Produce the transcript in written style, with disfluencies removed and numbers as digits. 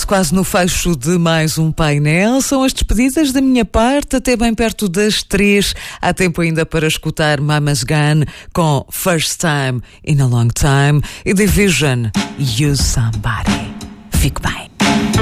quase no fecho de mais um painel. São as despedidas da minha parte, até bem perto das 3. Há tempo ainda para escutar Mama's Gun com First Time in a Long Time e Division, Use Somebody. Fique bem.